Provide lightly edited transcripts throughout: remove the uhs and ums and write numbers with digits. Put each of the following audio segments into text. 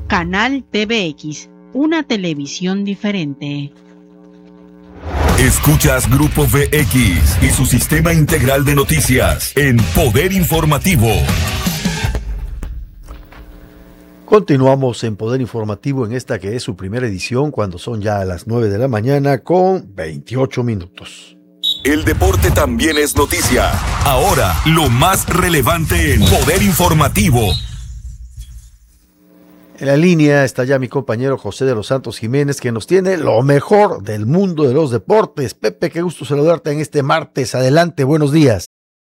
Canal TVX, una televisión diferente. Escuchas Grupo VX y su sistema integral de noticias en Poder Informativo. Continuamos en Poder Informativo en esta que es su primera edición cuando son ya las 9 de la mañana con 28 minutos. El deporte también es noticia. Ahora, lo más relevante en Poder Informativo. En la línea está ya mi compañero José de los Santos Jiménez, que nos tiene lo mejor del mundo de los deportes. Pepe, qué gusto saludarte en este martes. Adelante, buenos días.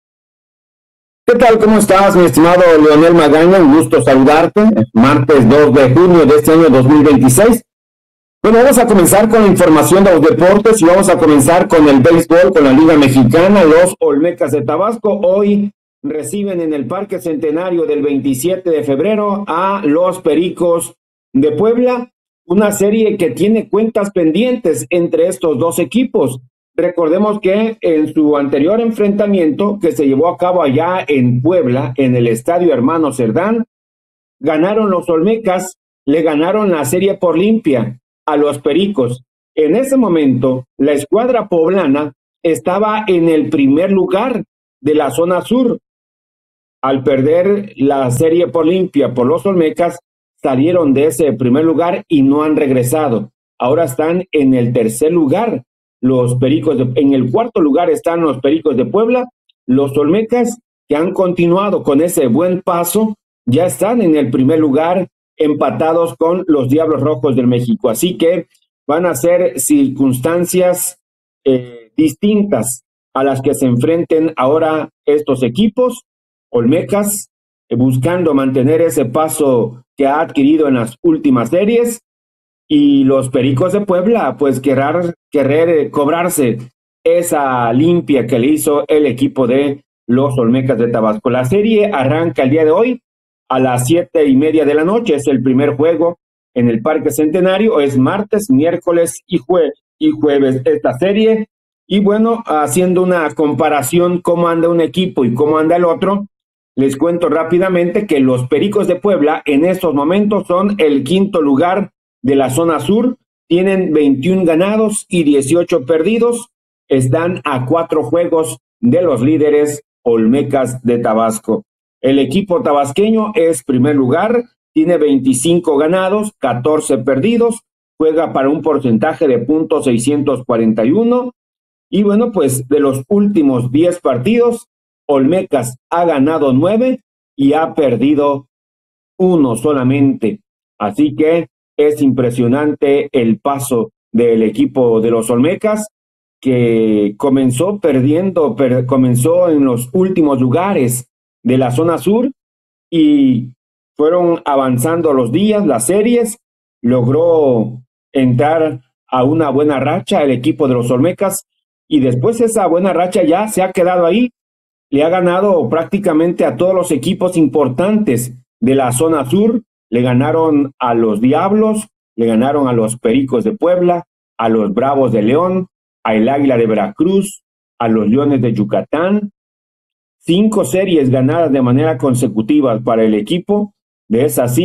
¿Qué tal? ¿Cómo estás, mi estimado Leonel Magaña? Un gusto saludarte. Martes 2 de junio de este año 2026. Bueno, vamos a comenzar con la información de los deportes y vamos a comenzar con el béisbol, con la Liga Mexicana. Los Olmecas de Tabasco hoy reciben en el Parque Centenario del 27 de febrero a los Pericos de Puebla, una serie que tiene cuentas pendientes entre estos dos equipos. Recordemos que en su anterior enfrentamiento, que se llevó a cabo allá en Puebla, en el Estadio Hermano Cerdán, ganaron los Olmecas, le ganaron la serie por limpia a los Pericos. En ese momento, la escuadra poblana estaba en el primer lugar de la zona sur. Al perder la serie por limpia por los Olmecas, salieron de ese primer lugar y no han regresado. Ahora están en el tercer lugar. En el cuarto lugar están los Pericos de Puebla. Los Olmecas, que han continuado con ese buen paso, ya están en el primer lugar, empatados con los Diablos Rojos del México. Así que van a ser circunstancias distintas a las que se enfrenten ahora estos equipos. Olmecas buscando mantener ese paso que ha adquirido en las últimas series, y los Pericos de Puebla pues querer cobrarse esa limpia que le hizo el equipo de los Olmecas de Tabasco. La serie arranca el día de hoy a las 7:30 de la noche, es el primer juego en el Parque Centenario, es martes, miércoles y jueves esta serie. Y bueno, haciendo una comparación cómo anda un equipo y cómo anda el otro, les cuento rápidamente que los Pericos de Puebla en estos momentos son el quinto lugar de la zona sur, tienen 21 ganados y 18 perdidos, están a 4 juegos de los líderes Olmecas de Tabasco. El equipo tabasqueño es primer lugar, tiene 25 ganados, 14 perdidos, juega para un porcentaje de .641, y bueno, pues de los últimos 10 partidos, Olmecas ha ganado 9 y ha perdido 1 solamente. Así que es impresionante el paso del equipo de los Olmecas, que comenzó comenzó en los últimos lugares de la zona sur y fueron avanzando los días, las series, logró entrar a una buena racha el equipo de los Olmecas, y después esa buena racha ya se ha quedado ahí, le ha ganado prácticamente a todos los equipos importantes de la zona sur. Le ganaron a los Diablos, le ganaron a los Pericos de Puebla, a los Bravos de León, a el Águila de Veracruz, a los Leones de Yucatán. 5 series ganadas de manera consecutiva para el equipo. De esas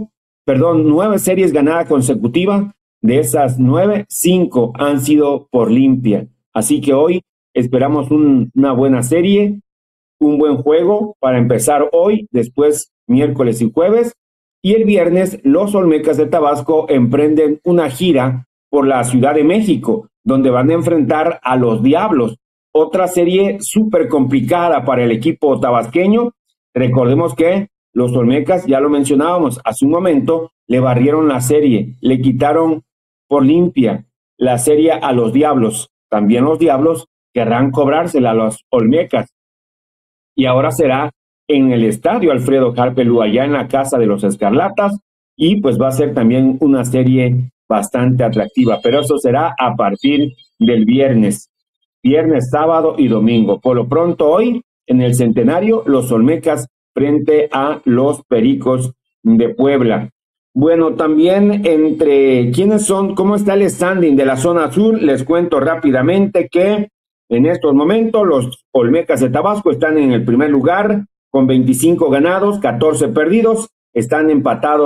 9 series ganadas consecutivas. De esas 9, 5 han sido por limpia. Así que hoy esperamos una buena serie, un buen juego para empezar hoy, después miércoles y jueves. Y el viernes, los Olmecas de Tabasco emprenden una gira por la Ciudad de México, donde van a enfrentar a los Diablos. Otra serie súper complicada para el equipo tabasqueño. Recordemos que los Olmecas, ya lo mencionábamos hace un momento, le barrieron la serie, le quitaron por limpia la serie a los Diablos. También los Diablos querrán cobrársela a los Olmecas. Y ahora será en el estadio Alfredo Harpelú, allá en la casa de los Escarlatas, y pues va a ser también una serie bastante atractiva, pero eso será a partir del viernes, sábado y domingo. Por lo pronto hoy, en el Centenario, los Olmecas frente a los Pericos de Puebla. Bueno, también entre quiénes son, cómo está el standing de la zona sur, les cuento rápidamente que en estos momentos los Olmecas de Tabasco están en el primer lugar con 25 ganados, 14 perdidos, están empatados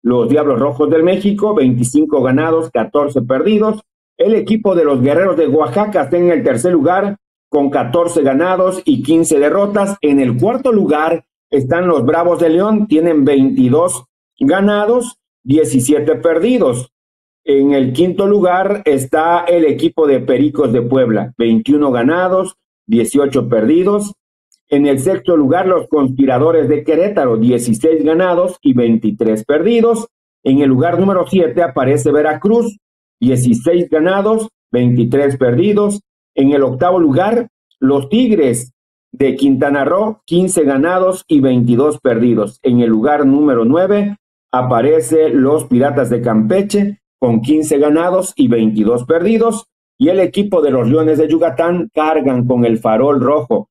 los Diablos Rojos del México, 25 ganados, 14 perdidos. El equipo de los Guerreros de Oaxaca está en el tercer lugar con 14 ganados y 15 derrotas. En el cuarto lugar están los Bravos de León, tienen 22 ganados, 17 perdidos. En el quinto lugar está el equipo de Pericos de Puebla, 21 ganados, 18 perdidos. En el sexto lugar, los Conspiradores de Querétaro, 16 ganados y 23 perdidos. En el lugar número 7 aparece Veracruz, 16 ganados, 23 perdidos. En el octavo lugar, los Tigres de Quintana Roo, 15 ganados y 22 perdidos. En el lugar número 9 aparece los Piratas de Campeche, con 15 ganados y 22 perdidos. Y el equipo de los Leones de Yucatán cargan con el Farol Rojo,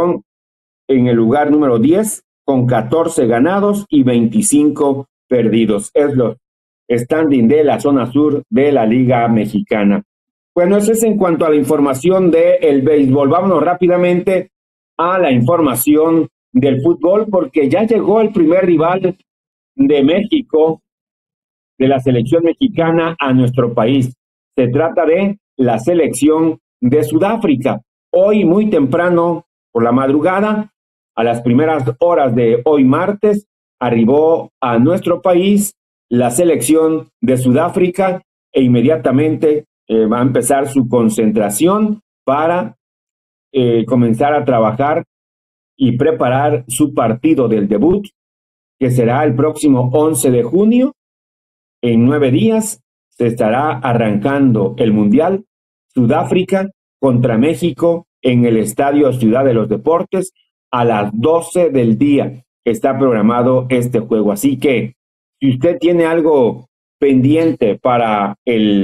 en el lugar número 10, con 14 ganados y 25 perdidos. Es lo standing de la zona sur de la Liga Mexicana. Bueno, eso es en cuanto a la información del béisbol. Vámonos rápidamente a la información del fútbol, porque ya llegó el primer rival de México, de la selección mexicana, a nuestro país. Se trata de la selección de Sudáfrica. Hoy, muy temprano, por la madrugada, a las primeras horas de hoy martes, arribó a nuestro país la selección de Sudáfrica e inmediatamente va a empezar su concentración para comenzar a trabajar y preparar su partido del debut, que será el próximo 11 de junio. En 9 días se estará arrancando el Mundial. Sudáfrica contra México en el Estadio Ciudad de los Deportes a las 12 del día. Está programado este juego. Así que si usted tiene algo pendiente para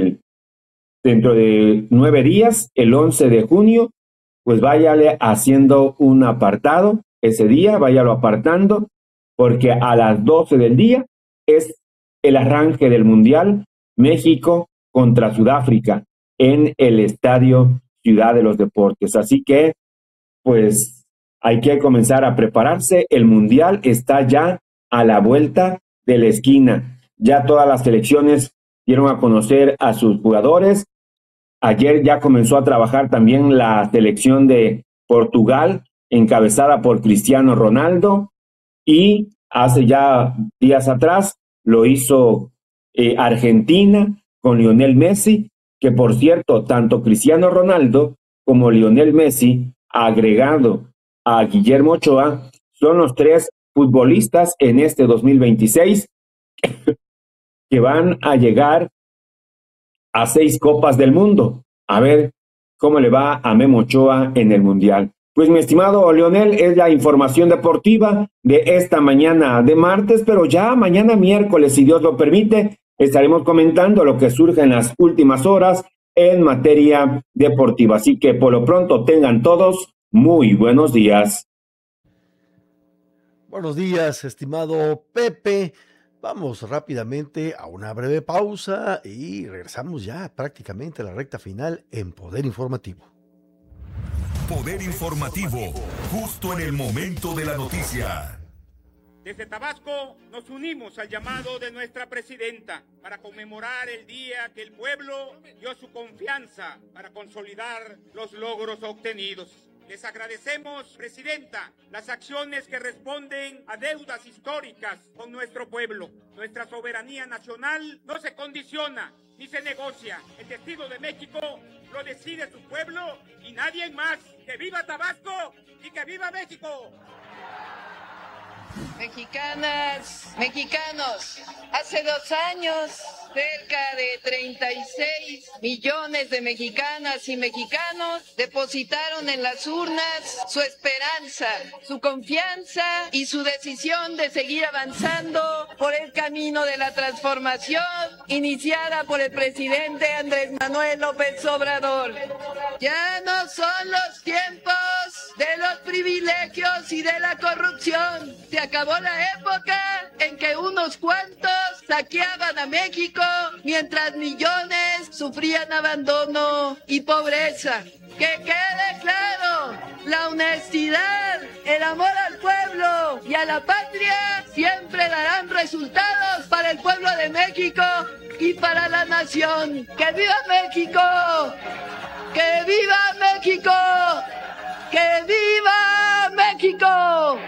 dentro de 9 días, el 11 de junio, pues váyale haciendo un apartado ese día, váyalo apartando, porque a las 12 del día es el arranque del Mundial, México contra Sudáfrica en el Estadio Ciudad de los Deportes. Así que, pues, hay que comenzar a prepararse. El Mundial está ya a la vuelta de la esquina. Ya todas las selecciones dieron a conocer a sus jugadores. Ayer ya comenzó a trabajar también la selección de Portugal, encabezada por Cristiano Ronaldo, y hace ya días atrás lo hizo Argentina con Lionel Messi, que por cierto, tanto Cristiano Ronaldo como Lionel Messi, agregado a Guillermo Ochoa, son los 3 futbolistas en este 2026 que van a llegar a 6 Copas del Mundo. A ver cómo le va a Memo Ochoa en el Mundial. Pues mi estimado Leonel, es la información deportiva de esta mañana de martes, pero ya mañana miércoles, si Dios lo permite, estaremos comentando lo que surge en las últimas horas en materia deportiva. Así que por lo pronto tengan todos muy buenos días. Buenos días, estimado Pepe. Vamos rápidamente a una breve pausa y regresamos ya prácticamente a la recta final en Poder Informativo. Poder Informativo, justo en el momento de la noticia. Desde Tabasco nos unimos al llamado de nuestra presidenta para conmemorar el día que el pueblo dio su confianza para consolidar los logros obtenidos. Les agradecemos, Presidenta, las acciones que responden a deudas históricas con nuestro pueblo. Nuestra soberanía nacional no se condiciona ni se negocia. El destino de México lo decide su pueblo y nadie más. ¡Que viva Tabasco y que viva México! Mexicanas, mexicanos, hace 2 años, cerca de 36 millones de mexicanas y mexicanos depositaron en las urnas su esperanza, su confianza y su decisión de seguir avanzando por el camino de la transformación iniciada por el presidente Andrés Manuel López Obrador. Ya no son los tiempos de los privilegios y de la corrupción. Se acabó la época en que unos cuantos saqueaban a México mientras millones sufrían abandono y pobreza. Que quede claro, la honestidad, el amor al pueblo y a la patria siempre darán resultados para el pueblo de México y para la nación. ¡Que viva México! ¡Que viva México! ¡Que viva México!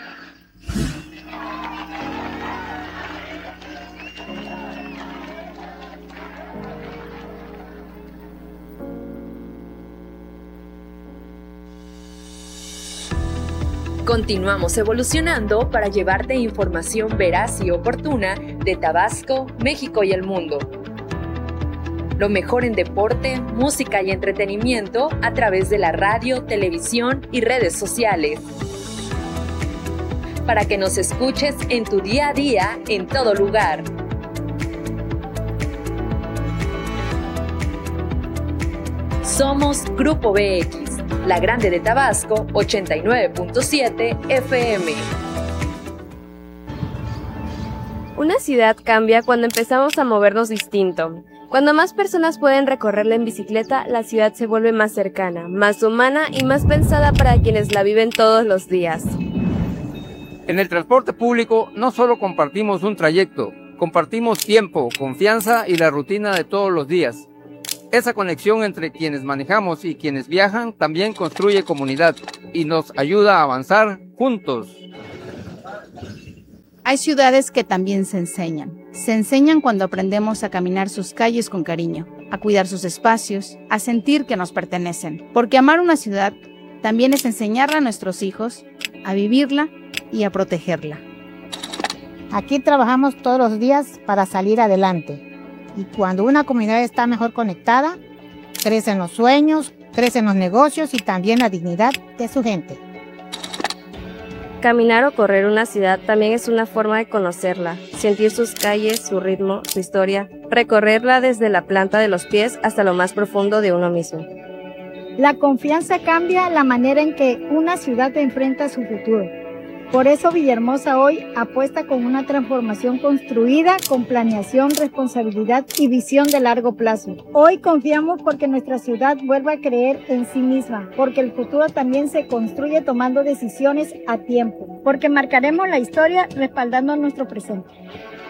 Continuamos evolucionando para llevarte información veraz y oportuna de Tabasco, México y el mundo. Lo mejor en deporte, música y entretenimiento a través de la radio, televisión y redes sociales. Para que nos escuches en tu día a día, en todo lugar. Somos Grupo BX. La Grande de Tabasco, 89.7 FM. Una ciudad cambia cuando empezamos a movernos distinto. Cuando más personas pueden recorrerla en bicicleta, la ciudad se vuelve más cercana, más humana y más pensada para quienes la viven todos los días. En el transporte público no solo compartimos un trayecto, compartimos tiempo, confianza y la rutina de todos los días. Esa conexión entre quienes manejamos y quienes viajan también construye comunidad y nos ayuda a avanzar juntos. Hay ciudades que también se enseñan. Se enseñan cuando aprendemos a caminar sus calles con cariño, a cuidar sus espacios, a sentir que nos pertenecen. Porque amar una ciudad también es enseñarle a nuestros hijos a vivirla y a protegerla. Aquí trabajamos todos los días para salir adelante. Y cuando una comunidad está mejor conectada, crecen los sueños, crecen los negocios y también la dignidad de su gente. Caminar o correr una ciudad también es una forma de conocerla, sentir sus calles, su ritmo, su historia, recorrerla desde la planta de los pies hasta lo más profundo de uno mismo. La confianza cambia la manera en que una ciudad enfrenta su futuro. Por eso Villahermosa hoy apuesta con una transformación construida con planeación, responsabilidad y visión de largo plazo. Hoy confiamos porque nuestra ciudad vuelva a creer en sí misma, porque el futuro también se construye tomando decisiones a tiempo, porque marcaremos la historia respaldando nuestro presente.